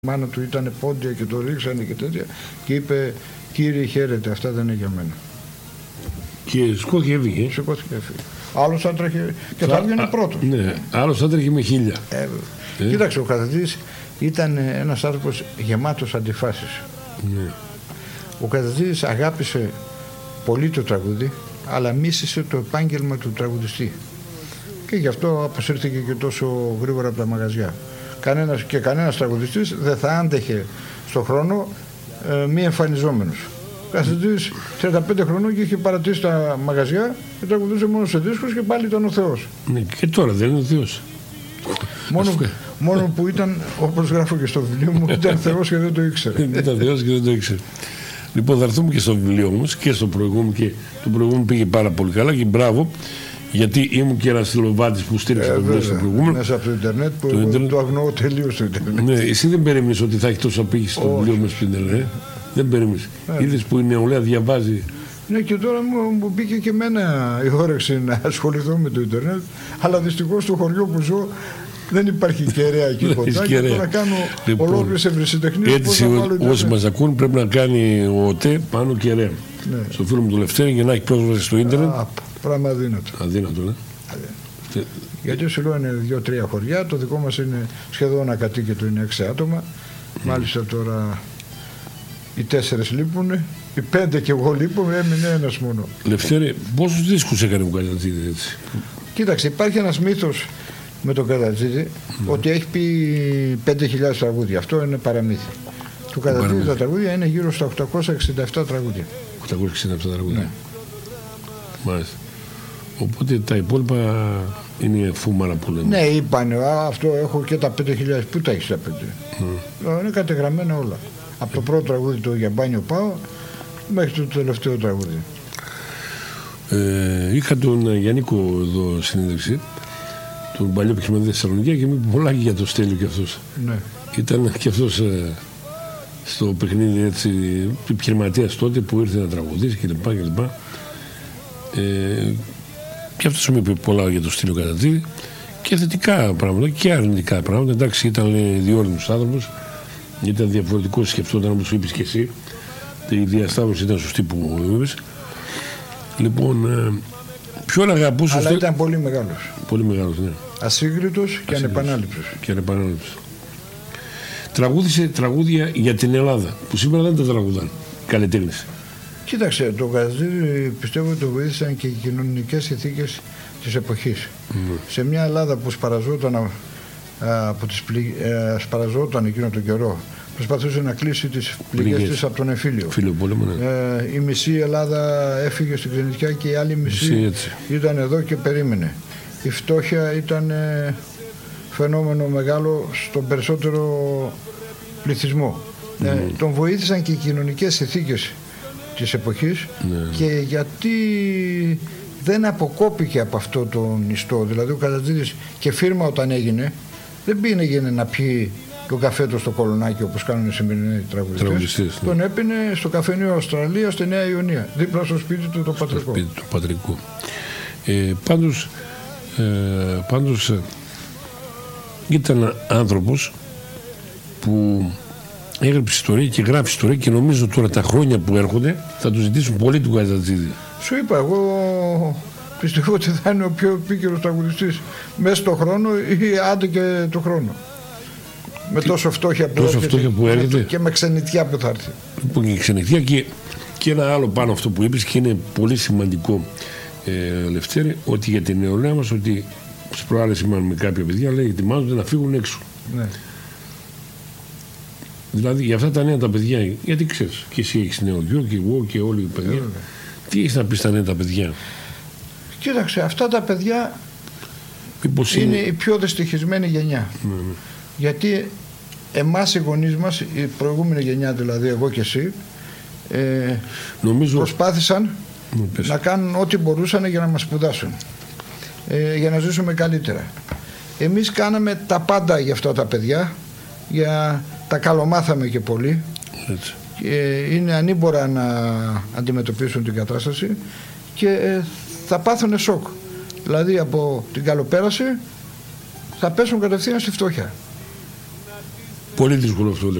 Η μάνα του ήταν πόντια και το ρίξανε και τέτοια και είπε, κύριε χαίρετε, αυτά δεν είναι για μένα. Και σηκώθηκε έφυγε. Σηκώθηκε έφυγε. Άλλος άτρεχε και θα έβγαινε πρώτος. Ναι, άλλος άτρεχε με 1000. Κοίταξε, ο Καζατζίδης ήταν ένας άνθρωπος γεμάτος αντιφάσεις. Ναι. Ο Καζατζίδης αγάπησε πολύ το τραγούδι, αλλά μίσησε το επάγγελμα του τραγουδιστή. Και γι' αυτό αποσύρθηκε και τόσο γρήγορα από τα μαγαζιά. Κανένας τραγουδιστής δεν θα άντεχε στον χρόνο μη εμφανιζόμενος. Ο Καζατζίδης 35 χρονών και είχε παρατήσει τα μαγαζιά και τραγουδούσε μόνο σε δίσκους και πάλι ήταν ο Θεός. Ναι, και τώρα δεν είναι ο Θεός. Μόνο που ήταν, όπως γράφω και στο βιβλίο μου, ήταν Θεός και δεν το ήξερε. Ήταν Θεός και δεν το ήξερε. Λοιπόν, θα έρθουμε και στο βιβλίο όμως και στο προηγούμενο, και το προηγούμενο πήγε πάρα πολύ καλά και μπράβο, γιατί ήμουν και ένας τηλεοβάτης που στήριξε το βιβλίο στο προηγούμενο. Μέσα από το Ιντερνετ που το αγνοώ τελείως το Ιντερνετ. Ναι, εσύ δεν περίμενες ότι θα έχει τόσο απήγηση στο βιβλίο μέσα στο Ιντερνετ. Δεν περίμενες. Είδες που η νεολαία διαβάζει. Ναι, και τώρα μου μπήκε και εμένα η όρεξη να ασχοληθώ με το Ιντερνετ, αλλά δυστυχώς στο χωριό που ζω δεν υπάρχει κεραία εκεί κοντά και τώρα κάνω ολόκληρες ευρεσιτεχνίες. Έτσι όσοι μας ακούν πρέπει να κάνει ο ΟΤΕ πάνω κεραία. Ναι. Στο φίλο μου του Λευτέρη για να έχει πρόσβαση στο ίντερνετ. Πράγμα αδύνατο. Αδύνατο, ναι. Γιατί σου λέω είναι 2-3 χωριά, το δικό μας είναι σχεδόν ακατοίκητο, είναι 6 άτομα. Μάλιστα τώρα οι 4 λείπουν, οι 5 και εγώ λείπω, έμεινε ένας μόνο. Λευτέρη, πόσους δίσκους έκανε ο Καζατζίδης έτσι? Κοίταξε, υπάρχει ένας μύθος με τον Καζατζίδη ότι έχει πει 5.000 τραγούδια. Αυτό είναι παραμύθι. Του Καζατζίδη τα τραγούδια είναι γύρω στα 867 τραγούδια. 867 τραγούδια. Ναι. Μάλιστα. Οπότε τα υπόλοιπα είναι φούμαρα που λέμε. Ναι, είπανε, αυτό έχω και τα 5.000. Πού τα έχεις τα 5? Είναι κατεγραμμένα όλα. Από το πρώτο τραγούδι το «Για μπάνιο πάω» μέχρι το τελευταίο τραγούδι. Είχα τον Γιάννικο εδώ συνέντευξη, τον παλιό επιχειρηματή Θεσσαλονίκη, και μου είπε πολλά για το Στέλιο και αυτός. Ναι. Ήταν και αυτός στο παιχνίδι έτσι, επιχειρηματίας τότε που ήρθε να τραγουδήσει κλπ. Και αυτός μου είπε πολλά για το Στέλιο Καζατζίδη και θετικά πράγματα και αρνητικά πράγματα. Εντάξει, ήταν διόρυνος άνθρωπος, ήταν διαφορετικός, σκεφτόταν όπως είπες και εσύ. Η διασταύρωση ήταν σωστή που είπες. Λοιπόν, ποιον αγαπούσε? Αλλά ήταν πολύ μεγάλος. Πολύ μεγάλος, ναι. Ασύγκριτος και ανεπανάληψος. Και ανεπανάληψος. Τραγούδισε τραγούδια για την Ελλάδα, που σήμερα δεν τα τραγουδάνε καλλιτέχνες. Κοίταξε, το Καζατζίδη πιστεύω ότι το βοήθησαν και οι κοινωνικές συνθήκες της εποχής. Σε μια Ελλάδα που σπαραζόταν εκείνο τον καιρό, προσπαθούσε να κλείσει τις πληγές της από τον εμφύλιο. Η μισή Ελλάδα έφυγε στην ξενιτιά και η άλλη μισή ήταν εδώ και περίμενε. Η φτώχεια ήταν φαινόμενο μεγάλο στον περισσότερο πληθυσμό. Τον βοήθησαν και οι κοινωνικές συνθήκες της εποχής και γιατί δεν αποκόπηκε από αυτό τον ιστό. Δηλαδή ο Καζατζίδης και φίρμα όταν έγινε δεν πήγαινε να πιει τον καφέ του στο Κολονάκι όπως κάνουν οι σημερινοί τραγουδιστές. Τον έπινε στο καφενείο Αυστραλία στη Νέα Ιωνία, δίπλα στο σπίτι του το πατρικό. Στο σπίτι του πατρικού. Πάντως ήταν άνθρωπος που έγραψε ιστορία και γράφει ιστορία και νομίζω τώρα τα χρόνια που έρχονται θα του ζητήσουν πολύ του Καζατζίδη. Σου είπα, εγώ πιστεύω ότι θα είναι ο πιο επίκαιρος τραγουδιστής μέσα στον χρόνο ή άντε και το χρόνο. Με τόσο φτώχεια που έρχεται και με ξενιτιά που θα έρθει. Λοιπόν, και ξενιτιά και ένα άλλο πάνω αυτό που είπες και είναι πολύ σημαντικό, Λευτέρη, ότι για την νεολαία μας, ότι στις προάλλες ήμουν με κάποια παιδιά, λέει ετοιμάζονται να φύγουν έξω. Ναι. Δηλαδή για αυτά τα νέα τα παιδιά, γιατί ξέρεις, και εσύ έχεις νέο γιο και εγώ και όλοι οι παιδιά. Τι έχεις να πεις στα νέα τα παιδιά? Κοίταξε, αυτά τα παιδιά είναι η πιο δυστυχισμένη γενιά. Γιατί εμάς οι γονείς μας, η προηγούμενη γενιά δηλαδή, εγώ και εσύ, προσπάθησαν να κάνουν ό,τι μπορούσαν για να μας σπουδάσουν, για να ζήσουμε καλύτερα. Εμείς κάναμε τα πάντα για αυτά τα παιδιά, τα καλομάθαμε και πολύ. Είναι ανήμπορα να αντιμετωπίσουν την κατάσταση και θα πάθουν σοκ. Δηλαδή από την καλοπέραση θα πέσουν κατευθείαν στη φτώχεια. πολύ δύσκολο αυτό.